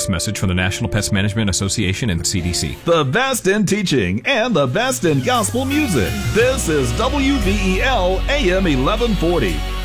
this message from the National Pest Management Association and the CDC. The best in teaching and the best in gospel music. This is WVEL AM 1140.